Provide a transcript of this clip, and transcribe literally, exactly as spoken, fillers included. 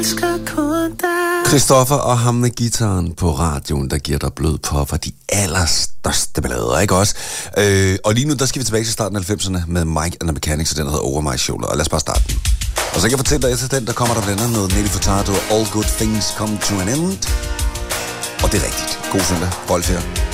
elsker kun dig. Christoffer og ham med gitaren på radioen, der giver dig blød på for de allerstørste ballader, ikke også? Øh, og lige nu, der skal vi tilbage til starten af halvfemserne med Mike and the Mechanics, og den hedder Over My Shoulder. Og lad os bare starte den. Og så kan jeg fortælle dig, efter den, der kommer der blandt andet noget Nelly Furtado, All Good Things Come to an End. Og det er rigtigt. God søndag. Boldfærd.